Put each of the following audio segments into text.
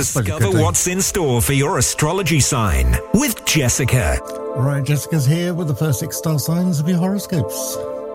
Discover what's in store for your astrology sign with Jessica. All right, Jessica's here with the first 6 star signs of your horoscopes.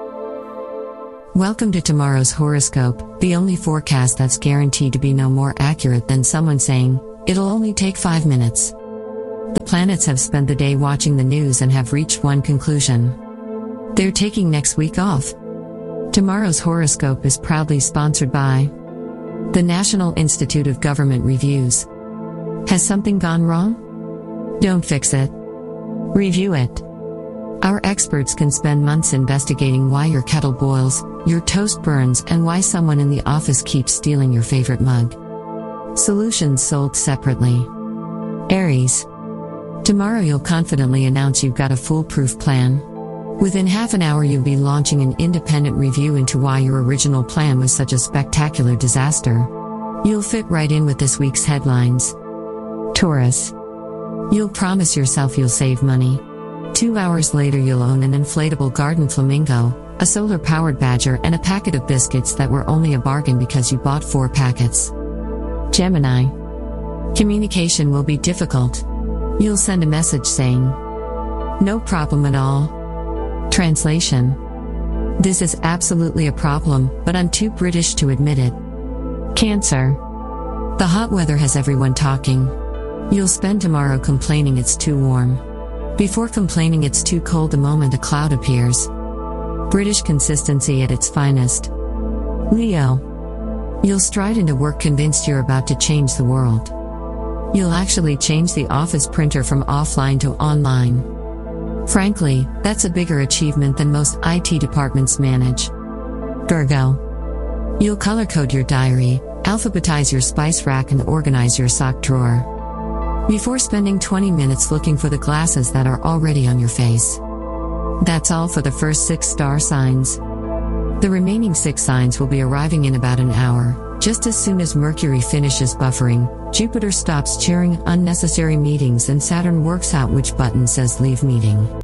Welcome to tomorrow's horoscope, the only forecast that's guaranteed to be no more accurate than someone saying, "It'll only take 5 minutes." The planets have spent the day watching the news and have reached one conclusion. They're taking next week off. Tomorrow's horoscope is proudly sponsored by the National Institute of Government Reviews. Has something gone wrong? Don't fix it. Review it. Our experts can spend months investigating why your kettle boils, your toast burns, and why someone in the office keeps stealing your favorite mug. Solutions sold separately. Aries. Tomorrow you'll confidently announce you've got a foolproof plan. Within half an hour you'll be launching an independent review into why your original plan was such a spectacular disaster. You'll fit right in with this week's headlines. Taurus. You'll promise yourself you'll save money. 2 hours later you'll own an inflatable garden flamingo, a solar-powered badger, and a packet of biscuits that were only a bargain because you bought 4 packets. Gemini. Communication will be difficult. You'll send a message saying, "No problem at all." Translation: this is absolutely a problem, but I'm too British to admit it. Cancer. The hot weather has everyone talking. You'll spend tomorrow complaining it's too warm. Before complaining it's too cold the moment a cloud appears. British consistency at its finest. Leo. You'll stride into work convinced you're about to change the world. You'll actually change the office printer from offline to online. Frankly, that's a bigger achievement than most IT departments manage. Virgo. You'll color-code your diary, alphabetize your spice rack, and organize your sock drawer. Before spending 20 minutes looking for the glasses that are already on your face. That's all for the first 6 star signs. The remaining 6 signs will be arriving in about an hour. Just as soon as Mercury finishes buffering, Jupiter stops chairing unnecessary meetings and Saturn works out which button says leave meeting.